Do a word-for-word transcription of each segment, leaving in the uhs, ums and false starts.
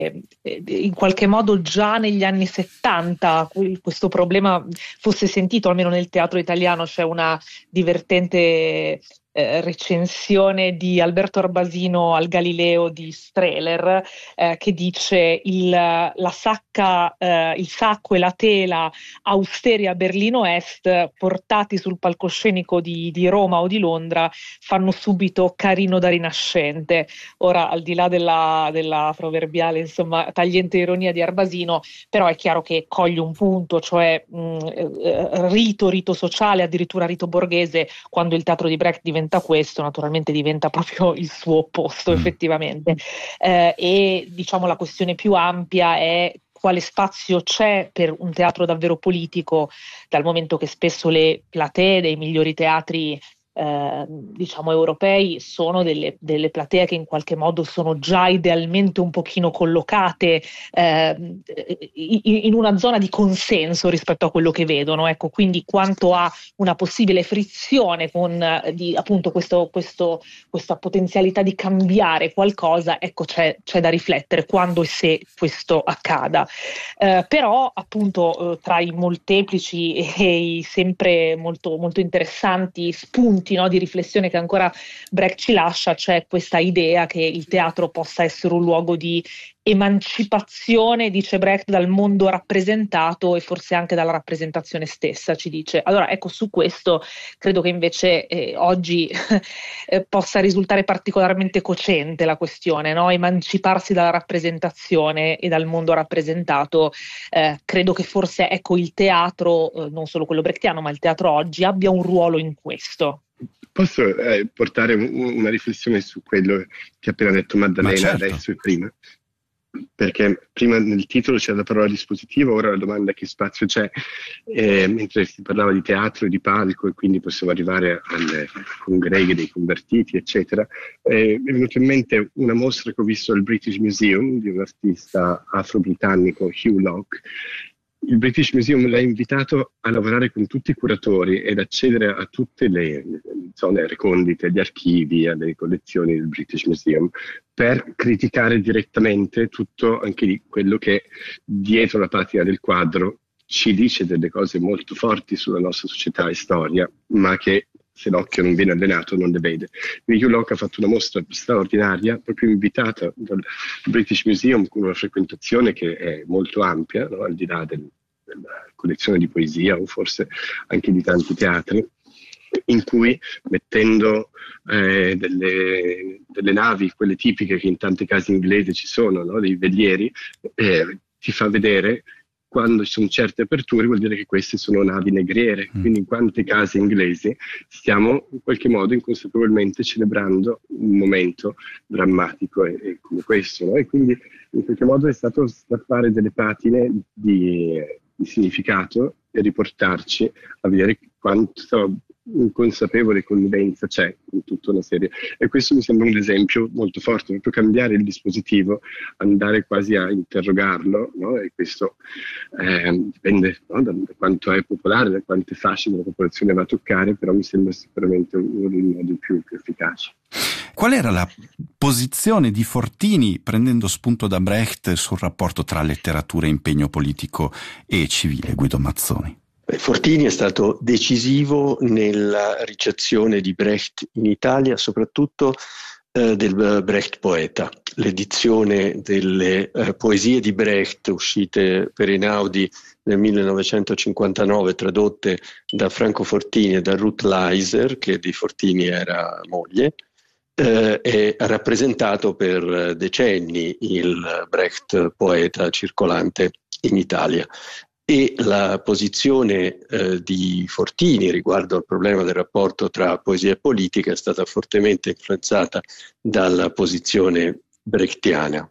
in qualche modo già negli anni settanta questo problema fosse sentito, almeno nel teatro italiano. C'è una divertente eh, recensione di Alberto Arbasino al Galileo di Strehler eh, che dice il, la sacca, eh, il sacco e la tela austeri a Berlino Est portati sul palcoscenico di, di Roma o di Londra fanno subito carino da rinascente. Ora, al di là della, della proverbiale insomma tagliente ironia di Arbasino, però è chiaro che coglie un punto, cioè mh, eh, rito, rito sociale, addirittura rito borghese. Quando il teatro di Brecht diventa questo, naturalmente diventa proprio il suo opposto, effettivamente. Eh, e diciamo la questione più ampia è quale spazio c'è per un teatro davvero politico, dal momento che spesso le platee dei migliori teatri Eh, diciamo europei sono delle, delle platee che in qualche modo sono già idealmente un pochino collocate eh, in, in una zona di consenso rispetto a quello che vedono, ecco. Quindi quanto a una possibile frizione con eh, di, appunto questo, questo, questa potenzialità di cambiare qualcosa, ecco, c'è, c'è da riflettere quando e se questo accada. Eh, però appunto eh, tra i molteplici e i sempre molto, molto interessanti spunti, no, di riflessione che ancora Brecht ci lascia, c'è questa idea che il teatro possa essere un luogo di emancipazione, dice Brecht, dal mondo rappresentato e forse anche dalla rappresentazione stessa, ci dice. Allora ecco, su questo credo che invece eh, oggi eh, possa risultare particolarmente cocente la questione, no? Emanciparsi dalla rappresentazione e dal mondo rappresentato. Eh, credo che forse ecco il teatro, eh, non solo quello brechtiano, ma il teatro oggi abbia un ruolo in questo. Posso eh, portare un, una riflessione su quello che ha appena detto Maddalena, certo, adesso e prima? Perché prima nel titolo c'era la parola dispositivo, ora la domanda è che spazio c'è, eh, mentre si parlava di teatro e di palco e quindi possiamo arrivare alle congreghe dei convertiti eccetera. Eh, è venuta in mente una mostra che ho visto al British Museum di un artista afro-britannico, Hugh Locke. Il British Museum l'ha invitato a lavorare con tutti i curatori ed accedere a tutte le zone recondite, agli archivi, alle collezioni del British Museum, per criticare direttamente tutto anche lì quello che dietro la patina del quadro ci dice delle cose molto forti sulla nostra società e storia, ma che se l'occhio non viene allenato non le vede. Hugh Locke ha fatto una mostra straordinaria, proprio invitata dal British Museum, con una frequentazione che è molto ampia, no? Al di là del, della collezione di poesia o forse anche di tanti teatri, in cui mettendo eh, delle, delle navi, quelle tipiche che in tanti casi inglesi ci sono, no? Dei velieri, eh, ti fa vedere quando ci sono certe aperture, vuol dire che queste sono navi negriere, mm. Quindi in quanti casi inglesi stiamo in qualche modo inconsapevolmente celebrando un momento drammatico e, e come questo, no? E quindi in qualche modo è stato strappare delle patine di, di significato e riportarci a vedere quanto inconsapevole connivenza c'è in tutta una serie, e questo mi sembra un esempio molto forte, proprio cambiare il dispositivo, andare quasi a interrogarlo, no? E questo eh, dipende, no? da, da quanto è popolare, da quante fasce della popolazione va a toccare, però mi sembra sicuramente uno dei modi più, più efficaci. Qual era la posizione di Fortini, prendendo spunto da Brecht, sul rapporto tra letteratura e impegno politico e civile, Guido Mazzoni? Fortini è stato decisivo nella ricezione di Brecht in Italia, soprattutto eh, del Brecht poeta. L'edizione delle eh, poesie di Brecht uscite per Einaudi nel millenovecentocinquantanove, tradotte da Franco Fortini e da Ruth Leiser, che di Fortini era moglie, eh, e ha rappresentato per decenni il Brecht poeta circolante in Italia. E la posizione eh, di Fortini riguardo al problema del rapporto tra poesia e politica è stata fortemente influenzata dalla posizione brechtiana.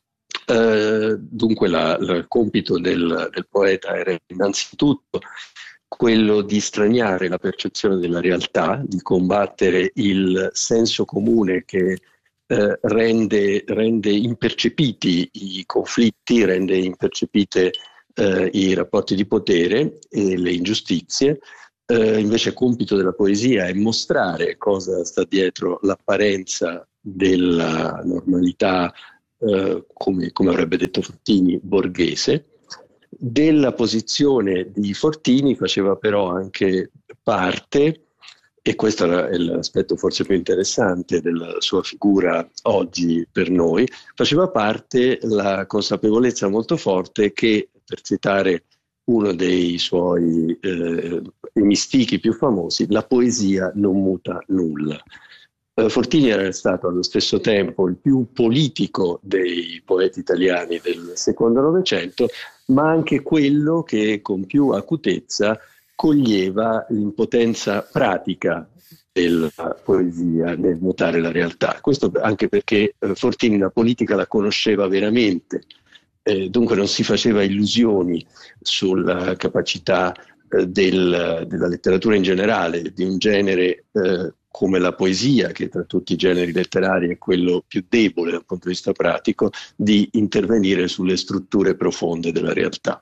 Eh, dunque la, la, il compito del, del poeta era innanzitutto quello di straniare la percezione della realtà, di combattere il senso comune che eh, rende, rende impercepiti i conflitti, rende impercepite Uh, i rapporti di potere e le ingiustizie. Uh, invece il compito della poesia è mostrare cosa sta dietro l'apparenza della normalità eh, come, come avrebbe detto Fortini, borghese. Della posizione di Fortini faceva però anche parte, e questo è l'aspetto forse più interessante della sua figura oggi per noi, faceva parte la consapevolezza molto forte che, per citare uno dei suoi eh, emistichi più famosi, la poesia non muta nulla. Eh, Fortini era stato allo stesso tempo il più politico dei poeti italiani del secondo Novecento, ma anche quello che con più acutezza coglieva l'impotenza pratica della poesia nel mutare la realtà. Questo anche perché eh, Fortini la politica la conosceva veramente, eh, dunque non si faceva illusioni sulla capacità eh, del, della letteratura in generale, di un genere eh, come la poesia, che tra tutti i generi letterari è quello più debole dal punto di vista pratico, di intervenire sulle strutture profonde della realtà.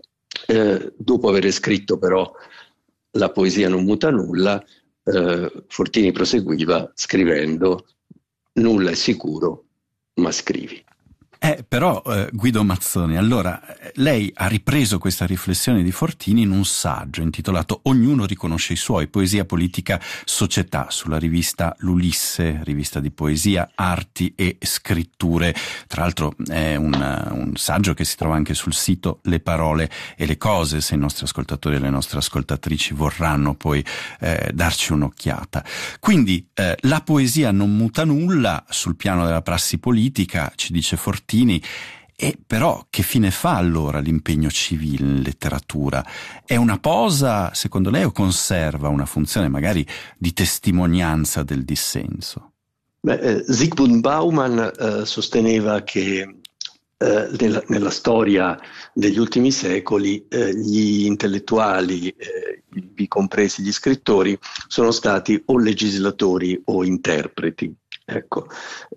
Eh, dopo aver scritto però La poesia non muta nulla, eh, Fortini proseguiva scrivendo nulla è sicuro, ma scrivi. Eh, però eh, Guido Mazzoni, allora lei ha ripreso questa riflessione di Fortini in un saggio intitolato Ognuno riconosce i suoi, poesia, politica, società, sulla rivista L'Ulisse, rivista di poesia, arti e scritture. Tra l'altro è un, un saggio che si trova anche sul sito Le Parole e le Cose, se i nostri ascoltatori e le nostre ascoltatrici vorranno poi eh, darci un'occhiata. Quindi eh, la poesia non muta nulla sul piano della prassi politica, ci dice Fortini. E però che fine fa allora l'impegno civile in letteratura? È una posa, secondo lei, o conserva una funzione magari di testimonianza del dissenso? Beh, eh, Zygmunt Bauman eh, sosteneva che eh, nella, nella storia degli ultimi secoli eh, gli intellettuali, eh, ivi compresi gli scrittori, sono stati o legislatori o interpreti. Ecco,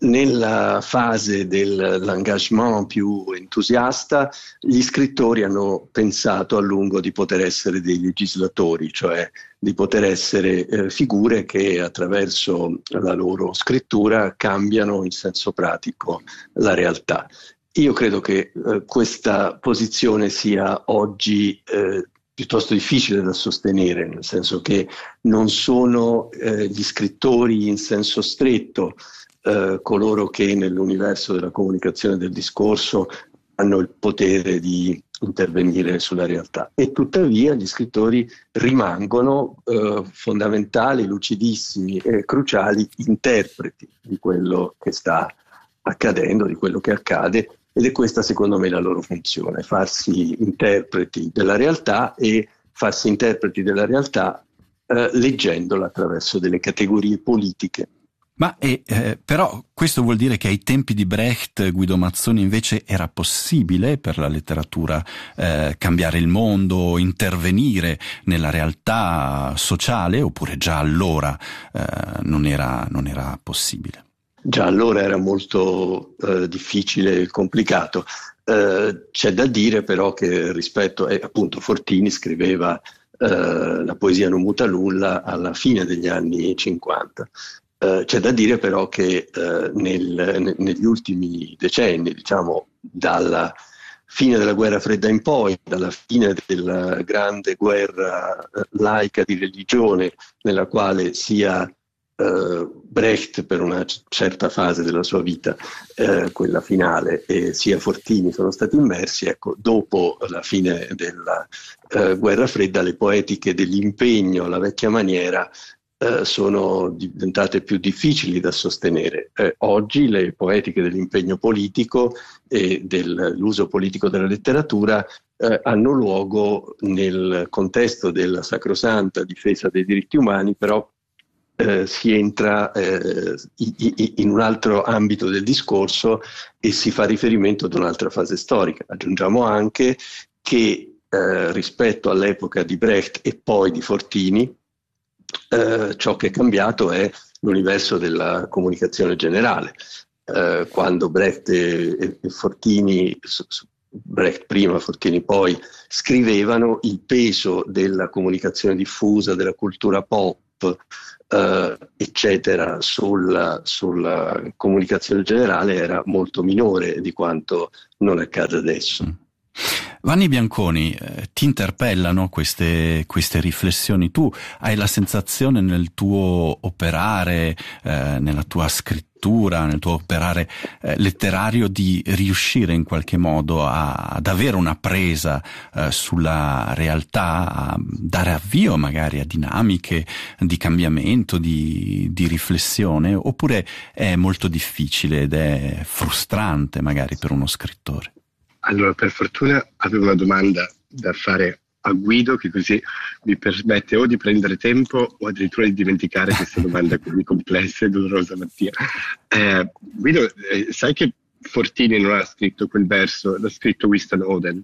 nella fase dell'engagement più entusiasta, gli scrittori hanno pensato a lungo di poter essere dei legislatori, cioè di poter essere eh, figure che attraverso la loro scrittura cambiano in senso pratico la realtà. Io credo che eh, questa posizione sia oggi eh, piuttosto difficile da sostenere, nel senso che non sono eh, gli scrittori in senso stretto eh, coloro che nell'universo della comunicazione del discorso hanno il potere di intervenire sulla realtà, e tuttavia gli scrittori rimangono eh, fondamentali, lucidissimi e cruciali interpreti di quello che sta accadendo, di quello che accade. Ed è questa, secondo me, la loro funzione: farsi interpreti della realtà e farsi interpreti della realtà eh, leggendola attraverso delle categorie politiche. Ma eh, eh, però questo vuol dire che ai tempi di Brecht, Guido Mazzoni, invece era possibile per la letteratura eh, cambiare il mondo, intervenire nella realtà sociale, oppure già allora eh, non era, non era possibile? Già allora era molto eh, difficile e complicato. Eh, c'è da dire però che rispetto, eh, appunto Fortini scriveva eh, La poesia non muta nulla alla fine degli anni cinquanta. Eh, c'è da dire però che eh, nel, ne, negli ultimi decenni, diciamo dalla fine della guerra fredda in poi, dalla fine della grande guerra eh, laica di religione, nella quale sia Uh, Brecht per una c- certa fase della sua vita, uh, quella finale, e sia Fortini sono stati immersi, ecco, dopo la fine della uh, guerra fredda le poetiche dell'impegno alla vecchia maniera uh, sono diventate più difficili da sostenere. Uh, oggi le poetiche dell'impegno politico e dell'uso politico della letteratura uh, hanno luogo nel contesto della sacrosanta difesa dei diritti umani, però Eh, si entra eh, in un altro ambito del discorso e si fa riferimento ad un'altra fase storica. Aggiungiamo anche che eh, rispetto all'epoca di Brecht e poi di Fortini, eh, ciò che è cambiato è l'universo della comunicazione generale. Eh, quando Brecht e, e Fortini, Brecht prima, Fortini poi, scrivevano, il peso della comunicazione diffusa, della cultura pop, pop, Uh, eccetera, sulla, sulla comunicazione generale era molto minore di quanto non accade adesso. Mm. Vanni Bianconi, eh, ti interpellano queste, queste riflessioni? Tu hai la sensazione nel tuo operare, eh, nella tua scrittura, nel tuo operare eh, letterario di riuscire in qualche modo a, ad avere una presa eh, sulla realtà, a dare avvio magari a dinamiche di cambiamento, di, di riflessione, oppure è molto difficile ed è frustrante magari per uno scrittore? Allora, per fortuna avevo una domanda da fare a Guido, che così mi permette o di prendere tempo o addirittura di dimenticare questa domanda così complessa e dolorosa, Mattia. Eh, Guido, eh, sai che Fortini non ha scritto quel verso, l'ha scritto Winston Oden?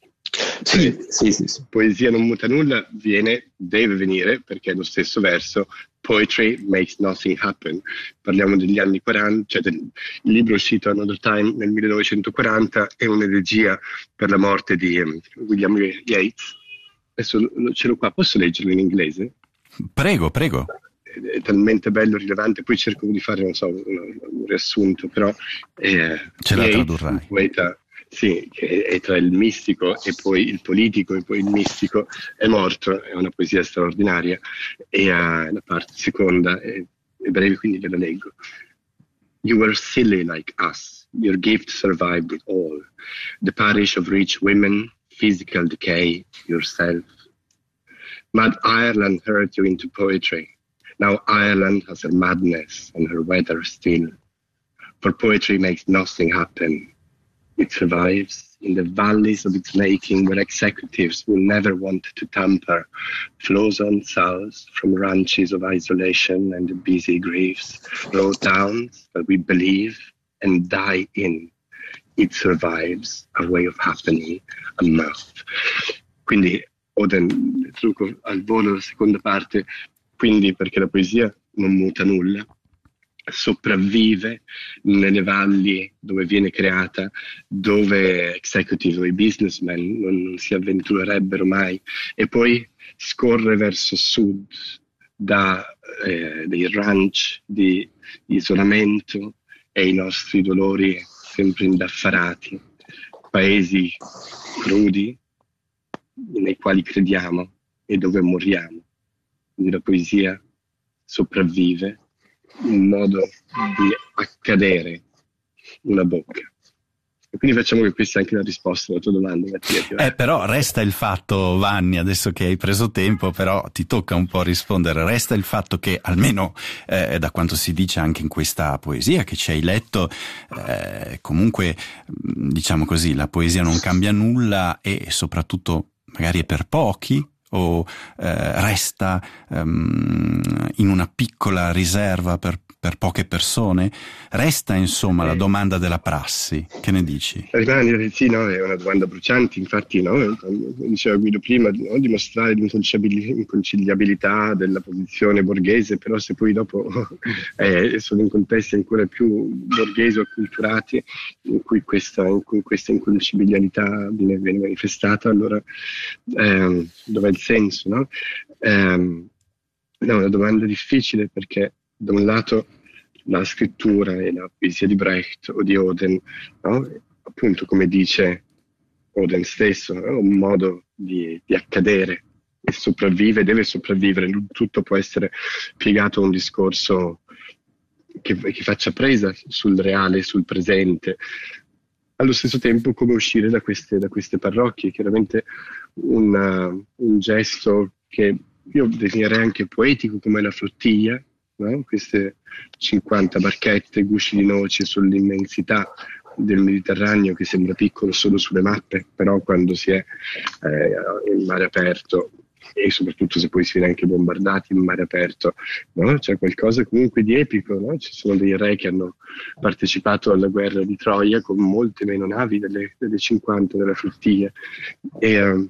Sì, sì, sì, sì. Poesia non muta nulla viene, deve venire, perché è lo stesso verso. Poetry makes nothing happen. Parliamo degli anni quaranta, cioè del, il libro è uscito Another Time nel millenovecentoquaranta, è un'elegia per la morte di um, William Yeats. Adesso ce l'ho qua, posso leggerlo in inglese? Prego, prego. È, è talmente bello, rilevante, poi cerco di fare, non so, un, un riassunto, però eh, ce la tradurrai. Un poeta, sì, che è tra il mistico e poi il politico e poi il mistico, è morto, è una poesia straordinaria e uh, la parte seconda è, è breve, quindi ve la leggo. You were silly like us, your gift survived it all, the parish of rich women, physical decay, yourself. Mad Ireland hurt you into poetry, now Ireland has her madness and her weather still, for poetry makes nothing happen. It survives in the valleys of its making where executives will never want to tamper, flows on south from ranches of isolation and the busy griefs, road towns that we believe and die in. It survives a way of happening, a mouth. Quindi, Oden, trucco al volo, seconda parte, quindi perché la poesia non muta nulla, sopravvive nelle valli dove viene creata, dove executive o i businessmen non si avventurerebbero mai, e poi scorre verso sud da eh, dei ranch di isolamento e i nostri dolori sempre indaffarati, paesi crudi nei quali crediamo e dove moriamo. Quindi la poesia sopravvive un modo di accadere una bocca. E quindi facciamo che questa è anche la risposta alla tua domanda, Mattia. Eh, però resta il fatto, Vanni, adesso che hai preso tempo, però ti tocca un po' rispondere, resta il fatto che almeno eh, da quanto si dice anche in questa poesia che ci hai letto, eh, comunque diciamo così, la poesia non cambia nulla e soprattutto magari è per pochi, o eh, resta um, in una piccola riserva per, per poche persone? Resta insomma la domanda della prassi, che ne dici? Rimane, sì, no, è una domanda bruciante, infatti, no, come diceva Guido prima, no, dimostrare l'inconciliabilità della posizione borghese, però se poi dopo eh, sono in contesti ancora più borghesi o acculturati in cui questa, in cui questa inconciliabilità viene, viene manifestata, allora eh, dov'è il senso, no? Eh, è una domanda difficile perché da un lato la scrittura e la poesia di Brecht o di Oden, no? Appunto come dice Oden stesso, è un modo di, di accadere e sopravvive, deve sopravvivere, non tutto può essere piegato a un discorso che, che faccia presa sul reale, sul presente. Allo stesso tempo come uscire da queste, da queste parrocchie, chiaramente una, un gesto che io definirei anche poetico come la flottiglia, no? Queste cinquanta barchette, gusci di noce sull'immensità del Mediterraneo che sembra piccolo solo sulle mappe, però quando si è eh, in mare aperto e soprattutto se poi si viene anche bombardati in mare aperto, no? C'è qualcosa comunque di epico, no? Ci sono dei re che hanno partecipato alla guerra di Troia con molte meno navi delle, delle cinquanta della flottiglia e, uh,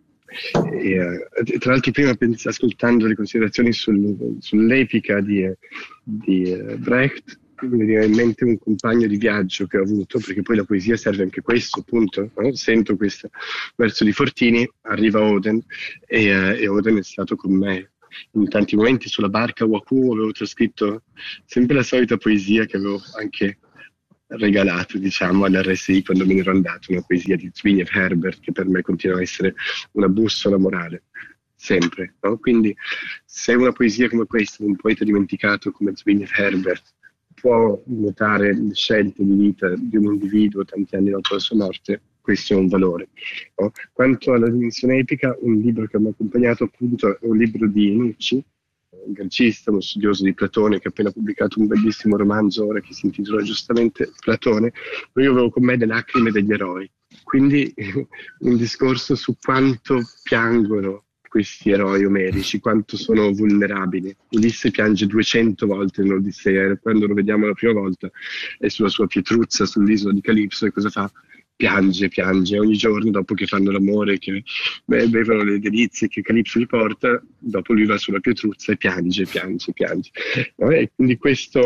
e uh, tra l'altro prima pens- ascoltando le considerazioni sul, sull'epica di, di uh, Brecht mi viene in mente un compagno di viaggio che ho avuto, perché poi la poesia serve anche a questo, appunto, no? Sento questo verso di Fortini, arriva Oden e, uh, e Oden è stato con me in tanti momenti sulla barca Waku avevo trascritto sempre la solita poesia che avevo anche regalato, diciamo, all'R S I quando me ne ero andato, una poesia di Zbigniew Herbert che per me continua a essere una bussola morale, sempre, no? Quindi se una poesia come questa, un poeta dimenticato come Zbigniew Herbert può notare le scelte di vita di un individuo tanti anni dopo la sua morte, questo è un valore, no? Quanto alla dimensione epica, un libro che mi ha accompagnato appunto è un libro di Nucci, un grecista, uno studioso di Platone, che ha appena pubblicato un bellissimo romanzo ora che si intitola giustamente Platone. Io avevo con me le lacrime degli eroi, quindi un discorso su quanto piangono questi eroi omerici, quanto sono vulnerabili. Ulisse piange duecento volte nell'Odissea, quando lo vediamo la prima volta è sulla sua pietruzza sull'isola di Calipso, e cosa fa? Piange, piange, ogni giorno dopo che fanno l'amore, che beh, bevono le delizie che Calipso gli porta, dopo lui va sulla pietruzza e piange, piange, piange. No? E quindi questo,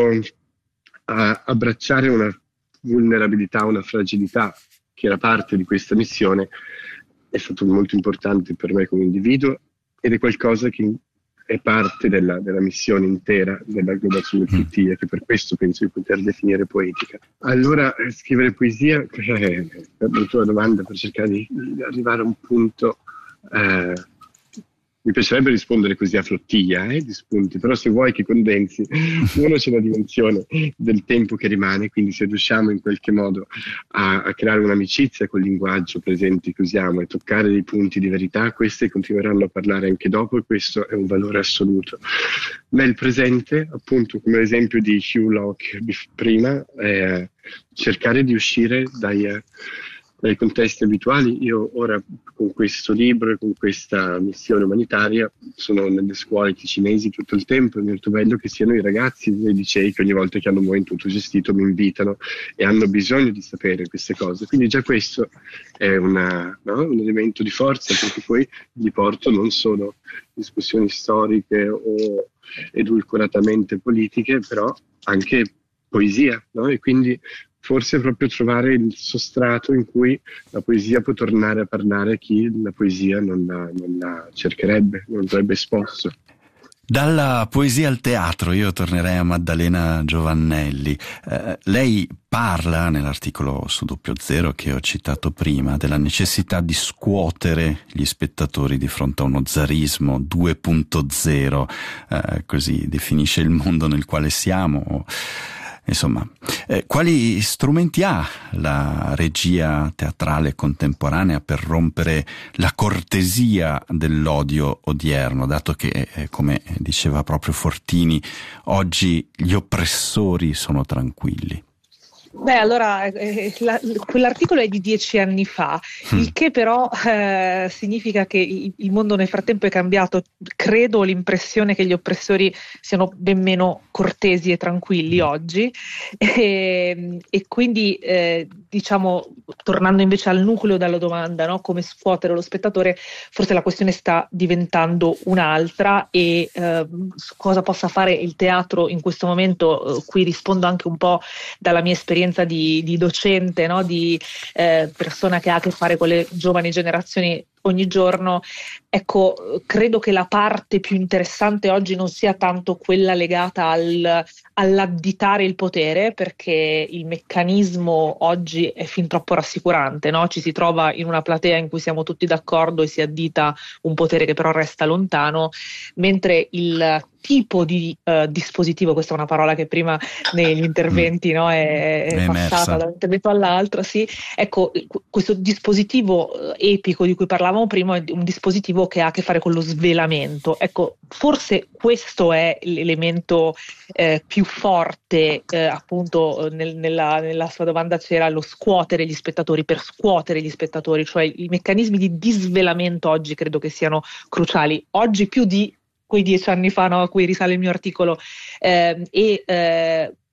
a, abbracciare una vulnerabilità, una fragilità che era parte di questa missione, è stato molto importante per me come individuo, ed è qualcosa che è parte della, della missione intera dell'agglobazione P T, e che per questo penso di poter definire poetica. Allora, scrivere poesia è la tua domanda, per cercare di, di arrivare a un punto. Eh, mi piacerebbe rispondere così a flottiglia eh, di spunti, però se vuoi che condensi, uno c'è la dimensione del tempo che rimane, quindi se riusciamo in qualche modo a, a creare un'amicizia col linguaggio presente che usiamo e toccare dei punti di verità, questi continueranno a parlare anche dopo, e questo è un valore assoluto. Nel presente, appunto, come l'esempio di Hugh Locke prima, è cercare di uscire dai... dai contesti abituali. Io ora con questo libro e con questa missione umanitaria sono nelle scuole ticinesi tutto il tempo, è molto bello che siano i ragazzi dei licei che ogni volta che hanno un momento autogestito mi invitano e hanno bisogno di sapere queste cose, quindi già questo è una, no? un elemento di forza, perché poi gli porto non solo discussioni storiche o edulcoratamente politiche, però anche poesia, no? E quindi forse proprio trovare il sostrato in cui la poesia può tornare a parlare a chi la poesia non la, non la cercherebbe, non avrebbe esposto. Dalla poesia al teatro io tornerei a Maddalena Giovannelli. Eh, lei parla nell'articolo su Doppio Zero che ho citato prima della necessità di scuotere gli spettatori di fronte a uno zarismo due punto zero, eh, così definisce il mondo nel quale siamo. Insomma, eh, quali strumenti ha la regia teatrale contemporanea per rompere la cortesia dell'odio odierno, dato che, eh, come diceva proprio Fortini, oggi gli oppressori sono tranquilli? Beh, allora, eh, la, quell'articolo è di dieci anni fa, mm. il che però eh, significa che il, il mondo nel frattempo è cambiato. Credo ho l'impressione che gli oppressori siano ben meno cortesi e tranquilli oggi, e, e quindi eh, diciamo, tornando invece al nucleo della domanda, no? Come scuotere lo spettatore, forse la questione sta diventando un'altra, e eh, su cosa possa fare il teatro in questo momento, eh, qui rispondo anche un po' dalla mia esperienza Di, di docente, no? Di eh, persona che ha a che fare con le giovani generazioni ogni giorno. Ecco, credo che la parte più interessante oggi non sia tanto quella legata al, all'additare il potere, perché il meccanismo oggi è fin troppo rassicurante, no? Ci si trova in una platea in cui siamo tutti d'accordo e si addita un potere che però resta lontano, mentre il tipo di uh, dispositivo, questa è una parola che prima negli interventi no, è, è, è passata da un intervento all'altro, sì. Ecco, questo dispositivo epico di cui parlavamo prima è un dispositivo che ha a che fare con lo svelamento. Ecco, forse questo è l'elemento eh, più forte, eh, appunto nel, nella, nella sua domanda c'era lo scuotere gli spettatori, per scuotere gli spettatori, cioè i meccanismi di disvelamento oggi credo che siano cruciali, oggi più di quei dieci anni fa, no, a cui risale il mio articolo, eh, e eh,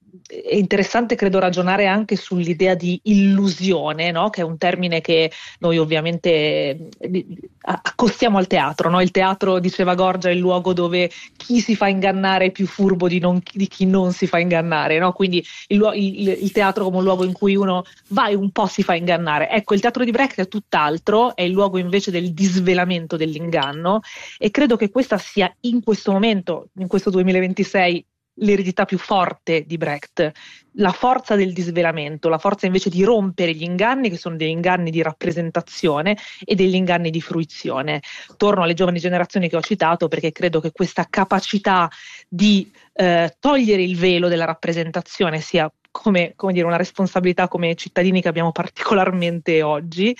è interessante, credo, ragionare anche sull'idea di illusione, no? Che è un termine che noi ovviamente accostiamo al teatro, no? Il teatro, diceva Gorgia, è il luogo dove chi si fa ingannare è più furbo di, non, di chi non si fa ingannare, no? Quindi il, il, il teatro come un luogo in cui uno va e un po' si fa ingannare. Ecco, il teatro di Brecht è tutt'altro, è il luogo invece del disvelamento dell'inganno, e credo che questa sia in questo momento, in questo duemilaventisei, l'eredità più forte di Brecht, la forza del disvelamento, la forza invece di rompere gli inganni, che sono degli inganni di rappresentazione e degli inganni di fruizione. Torno alle giovani generazioni che ho citato, perché credo che questa capacità di eh, togliere il velo della rappresentazione sia come, come dire, una responsabilità come cittadini che abbiamo particolarmente oggi.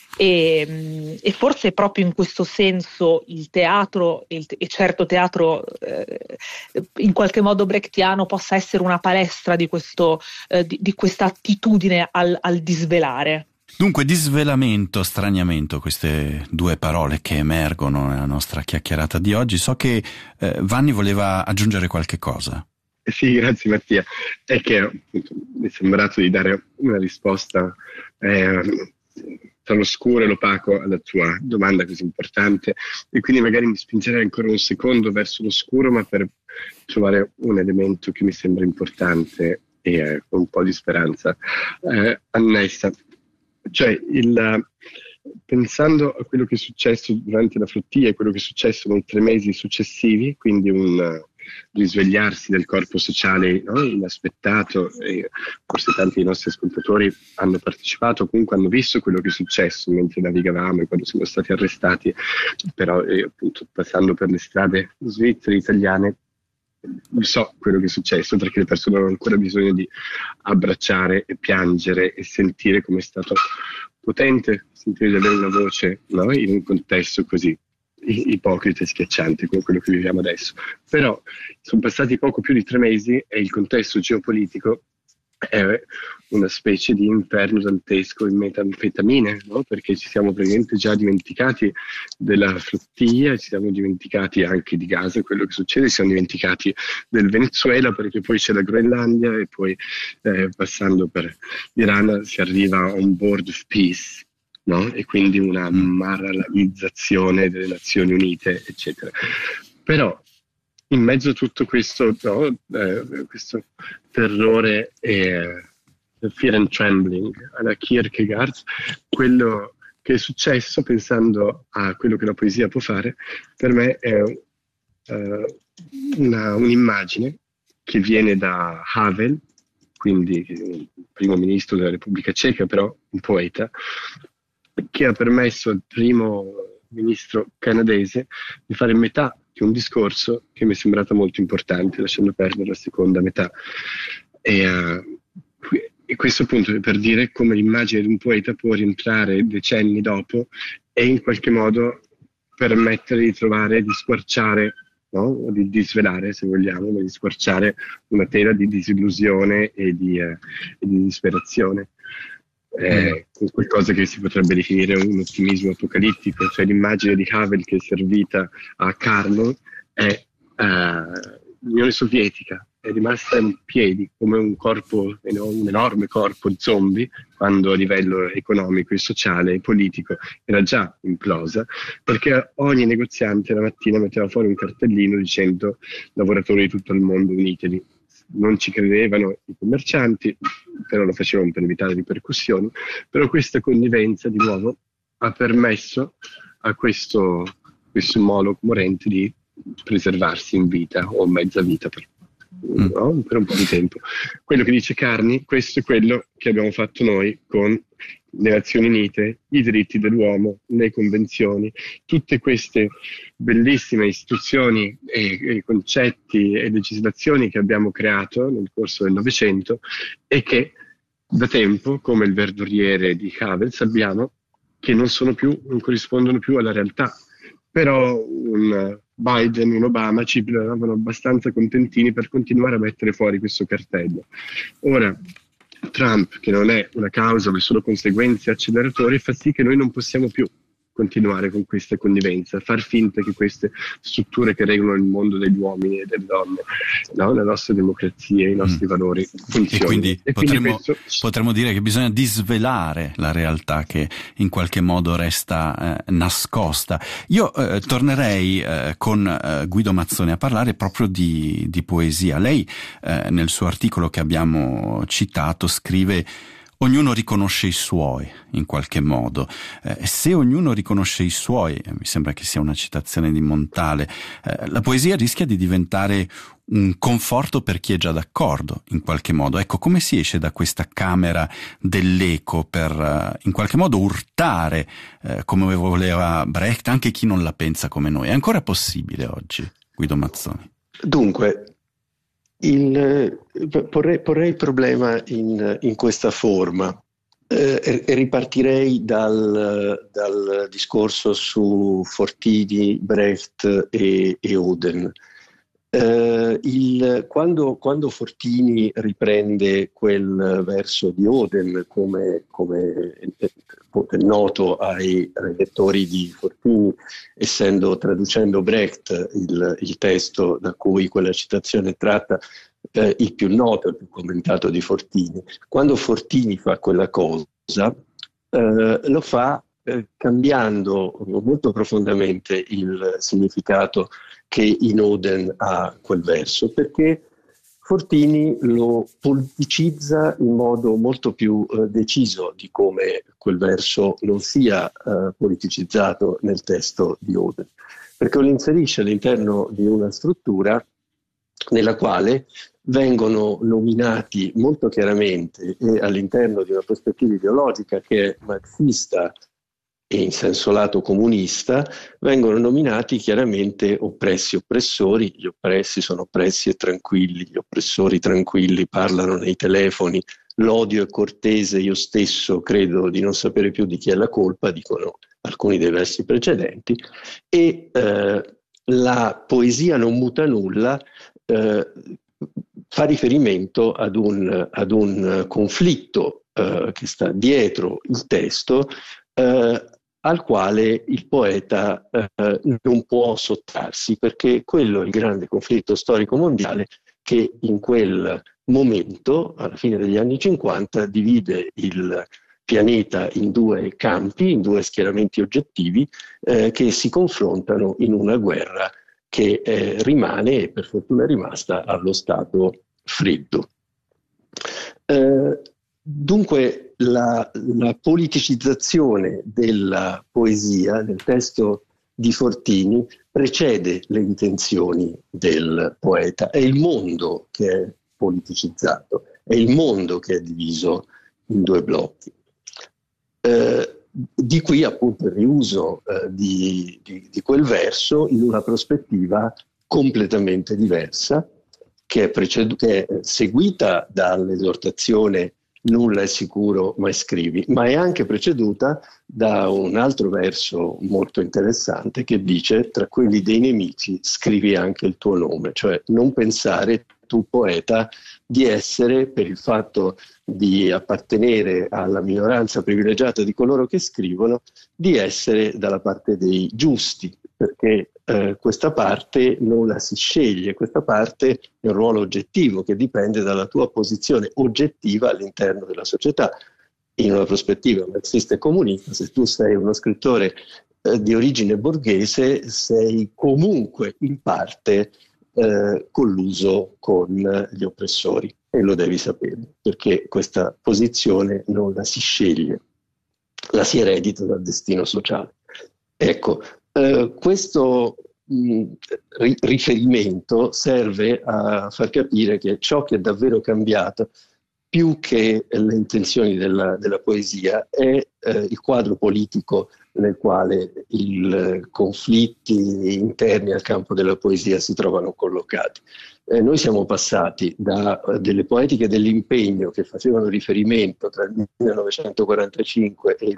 E, e forse proprio in questo senso il teatro, e, il, e certo teatro eh, in qualche modo brechtiano, possa essere una palestra di, questo, eh, di, di questa attitudine al, al disvelare. Dunque, disvelamento, straniamento, queste due parole che emergono nella nostra chiacchierata di oggi. So che eh, Vanni voleva aggiungere qualche cosa. Sì, grazie Mattia. È che appunto, mi è sembrato di dare una risposta eh, tra l'oscuro e l'opaco alla tua domanda così importante, e quindi magari mi spingerei ancora un secondo verso l'oscuro, ma per trovare un elemento che mi sembra importante e eh, con un po' di speranza eh, annessa. Cioè, il, pensando a quello che è successo durante la flottiglia e quello che è successo nei tre mesi successivi, quindi un risvegliarsi del corpo sociale, no? Inaspettato, e forse tanti dei nostri ascoltatori hanno partecipato, comunque hanno visto quello che è successo mentre navigavamo e quando siamo stati arrestati, però eh, appunto passando per le strade svizzere, italiane, so quello che è successo, perché le persone hanno ancora bisogno di abbracciare e piangere e sentire come è stato potente sentire di avere una voce, no? In un contesto così ipocrita e schiacciante come quello che viviamo adesso. Però sono passati poco più di tre mesi e il contesto geopolitico è una specie di inferno dantesco in metanfetamine, no? Perché ci siamo praticamente già dimenticati della flottiglia, ci siamo dimenticati anche di Gaza, quello che succede, ci siamo dimenticati del Venezuela, perché poi c'è la Groenlandia e poi eh, passando per l'Iran si arriva a un board of peace, no? E quindi una maralizzazione delle Nazioni Unite, eccetera. Però in mezzo a tutto questo, no, eh, questo terrore e fear and trembling alla Kierkegaard, quello che è successo, pensando a quello che la poesia può fare, per me è uh, una, un'immagine che viene da Havel, quindi il primo ministro della Repubblica Ceca, però un poeta, che ha permesso al primo ministro canadese di fare metà di un discorso che mi è sembrato molto importante, lasciando perdere la seconda metà. E, uh, e questo appunto è per dire come l'immagine di un poeta può rientrare decenni dopo e in qualche modo permettere di trovare, di squarciare, no? O di disvelare, se vogliamo, ma di squarciare una tela di disillusione e di, uh, e di disperazione. Eh, con qualcosa che si potrebbe definire un ottimismo apocalittico, cioè l'immagine di Havel che è servita a Carlo è uh, l'Unione Sovietica, è rimasta in piedi come un corpo, un enorme corpo zombie, quando a livello economico e sociale e politico era già implosa, perché ogni negoziante la mattina metteva fuori un cartellino dicendo lavoratori di tutto il mondo unitevi. Non ci credevano i commercianti, però lo facevano per evitare ripercussioni, però questa connivenza di nuovo ha permesso a questo, questo Moloch morente di preservarsi in vita o mezza vita per, mm. no? per un po' di tempo. Quello che dice Carni, questo è quello che abbiamo fatto noi con le Nazioni Unite, i diritti dell'uomo, le convenzioni, tutte queste bellissime istituzioni e, e concetti e legislazioni che abbiamo creato nel corso del Novecento e che da tempo, come il verduriere di Havel, sappiamo che non sono più, non corrispondono più alla realtà. Però un Biden, un Obama ci eravamo abbastanza contentini per continuare a mettere fuori questo cartello. Ora, Trump, che non è una causa ma solo conseguenze acceleratori, fa sì che noi non possiamo più continuare con questa connivenza, far finta che queste strutture che regolano il mondo degli uomini e delle donne, no? La nostra democrazia, i nostri mm. valori funzionino. E quindi, e potremmo, quindi questo... potremmo dire che bisogna disvelare la realtà che in qualche modo resta eh, nascosta. Io eh, tornerei eh, con eh, Guido Mazzoni a parlare proprio di, di poesia. Lei eh, nel suo articolo che abbiamo citato scrive: ognuno riconosce i suoi, in qualche modo. Eh, se ognuno riconosce i suoi, eh, mi sembra che sia una citazione di Montale, eh, la poesia rischia di diventare un conforto per chi è già d'accordo, in qualche modo. Ecco, come si esce da questa camera dell'eco per, eh, in qualche modo, urtare, eh, come voleva Brecht, anche chi non la pensa come noi? È ancora possibile oggi, Guido Mazzoni? Dunque, Il, porrei, porrei il problema in, in questa forma eh, e ripartirei dal, dal discorso su Fortini, Brecht e, e Oden. Eh, il, quando, quando Fortini riprende quel verso di Oden, come, come è noto ai, ai lettori di Fortini, essendo traducendo Brecht il, il testo da cui quella citazione è tratta, eh, il più noto, il più commentato di Fortini, quando Fortini fa quella cosa, eh, lo fa eh, cambiando molto profondamente il significato che in Oden ha quel verso, perché Fortini lo politicizza in modo molto più eh, deciso di come quel verso non sia eh, politicizzato nel testo di Oden, perché lo inserisce all'interno di una struttura nella quale vengono nominati molto chiaramente, e all'interno di una prospettiva ideologica che è marxista e in senso lato comunista, vengono nominati chiaramente oppressi e oppressori. Gli oppressi sono oppressi e tranquilli, gli oppressori tranquilli parlano nei telefoni, l'odio è cortese, io stesso credo di non sapere più di chi è la colpa, dicono alcuni dei versi precedenti, e eh, la poesia non muta nulla eh, fa riferimento ad un, ad un conflitto eh, che sta dietro il testo, eh, al quale il poeta eh, non può sottrarsi, perché quello è il grande conflitto storico mondiale che in quel momento, alla fine degli anni cinquanta, divide il pianeta in due campi, in due schieramenti oggettivi eh, che si confrontano in una guerra che eh, rimane, e per fortuna è rimasta, allo stato freddo. Eh, Dunque la, la politicizzazione della poesia nel testo di Fortini precede le intenzioni del poeta. È il mondo che è politicizzato, è il mondo che è diviso in due blocchi. Eh, di qui appunto il riuso eh, di, di, di quel verso in una prospettiva completamente diversa, che è, precedu- che è seguita dall'esortazione nulla è sicuro, ma scrivi, ma è anche preceduta da un altro verso molto interessante che dice: tra quelli dei nemici scrivi anche il tuo nome, cioè non pensare tu poeta di essere, per il fatto di appartenere alla minoranza privilegiata di coloro che scrivono, di essere dalla parte dei giusti, perché eh, questa parte non la si sceglie, questa parte è un ruolo oggettivo che dipende dalla tua posizione oggettiva all'interno della società. In una prospettiva marxista e comunista, se tu sei uno scrittore eh, di origine borghese, sei comunque in parte eh, colluso con gli oppressori, e lo devi sapere, perché questa posizione non la si sceglie, la si eredita dal destino sociale. Ecco, Uh, questo mh, ri- riferimento serve a far capire che ciò che è davvero cambiato, più che le intenzioni della, della poesia, è eh, il quadro politico nel quale i conflitti interni al campo della poesia si trovano collocati. Eh, noi siamo passati da uh, delle poetiche dell'impegno che facevano riferimento tra il millenovecentoquarantacinque e il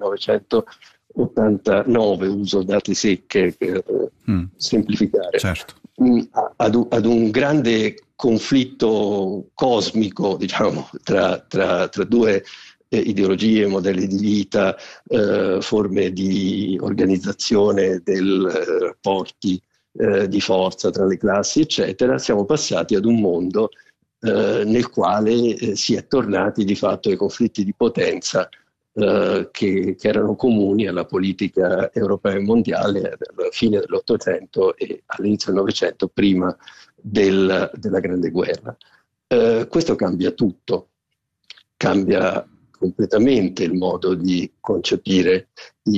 millenovecentottantanove, uso date secche per mm. semplificare, certo. mh, ad, ad un grande conflitto cosmico, diciamo, tra, tra, tra due eh, ideologie, modelli di vita, eh, forme di organizzazione dei eh, rapporti eh, di forza tra le classi, eccetera, siamo passati ad un mondo eh, nel quale eh, si è tornati di fatto ai conflitti di potenza eh, che, che erano comuni alla politica europea e mondiale alla fine dell'Ottocento e all'inizio del Novecento, prima del, della Grande Guerra. Eh, questo cambia tutto, cambia completamente il modo di concepire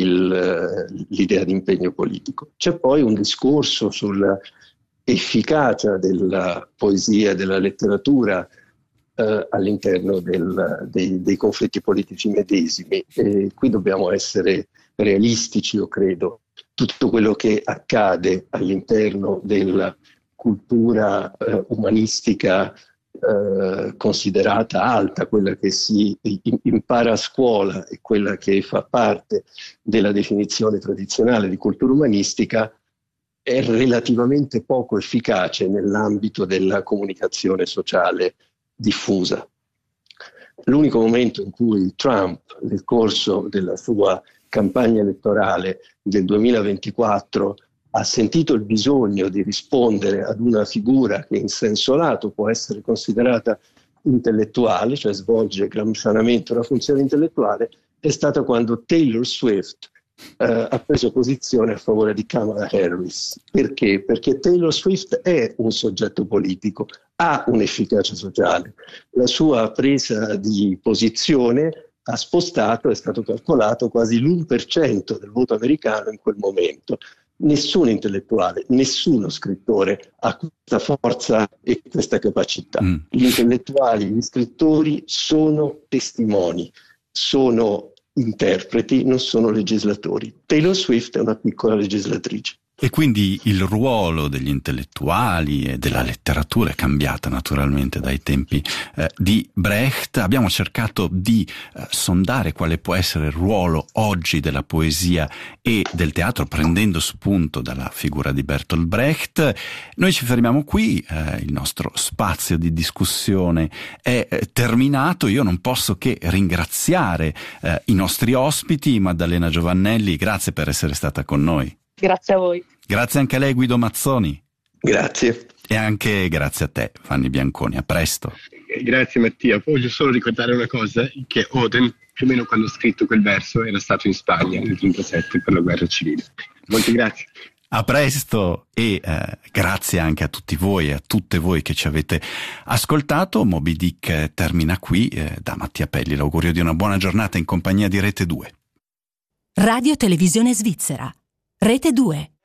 il, l'idea di impegno politico. C'è poi un discorso sull'efficacia della poesia e della letteratura eh, all'interno del, dei, dei conflitti politici medesimi. E qui dobbiamo essere realistici, io credo. Tutto quello che accade all'interno della cultura eh, umanistica Eh, considerata alta, quella che si impara a scuola e quella che fa parte della definizione tradizionale di cultura umanistica, è relativamente poco efficace nell'ambito della comunicazione sociale diffusa. L'unico momento in cui Trump, nel corso della sua campagna elettorale del duemilaventiquattro, ha sentito il bisogno di rispondere ad una figura che in senso lato può essere considerata intellettuale, cioè svolge gramscianamente una funzione intellettuale, è stata quando Taylor Swift eh, ha preso posizione a favore di Kamala Harris. Perché? Perché Taylor Swift è un soggetto politico, ha un'efficacia sociale. La sua presa di posizione ha spostato, è stato calcolato, quasi l'uno per cento del voto americano in quel momento. Nessun intellettuale, nessuno scrittore ha questa forza e questa capacità. Mm. Gli intellettuali, gli scrittori sono testimoni, sono interpreti, non sono legislatori. Taylor Swift è una piccola legislatrice. E quindi il ruolo degli intellettuali e della letteratura è cambiata naturalmente dai tempi eh, di Brecht. Abbiamo cercato di eh, sondare quale può essere il ruolo oggi della poesia e del teatro, prendendo spunto dalla figura di Bertolt Brecht. Noi ci fermiamo qui, eh, il nostro spazio di discussione è eh, terminato. Io non posso che ringraziare eh, i nostri ospiti. Maddalena Giovannelli, grazie per essere stata con noi. Grazie a voi. Grazie anche a lei, Guido Mazzoni. Grazie. E anche grazie a te, Vanni Bianconi. A presto. Grazie Mattia. Voglio solo ricordare una cosa, che Oden, più o meno quando ha scritto quel verso, era stato in Spagna nel trentasette per la guerra civile. Molte grazie. A presto e eh, grazie anche a tutti voi e a tutte voi che ci avete ascoltato. Moby Dick termina qui. Eh, da Mattia Pelli l'augurio di una buona giornata in compagnia di Rete due. Radio Televisione Svizzera. Rete due.